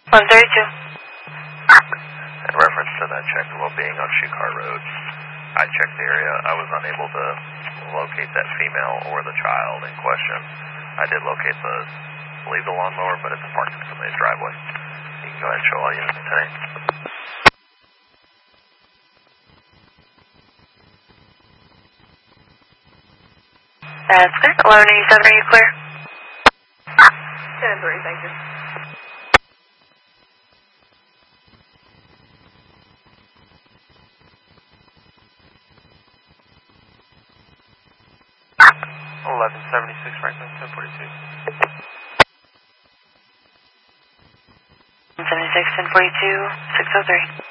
132. In reference to that check of well-being on Shoecar Road, I checked the area. I was unable to locate that female or the child in question. I did locate I believe the lawnmower, but it's parked in somebody's driveway. You can go ahead and show all units today. That's clear. 1187, are you clear? 10-3, thank you. Franklin, 1042. 76, 1042, 603.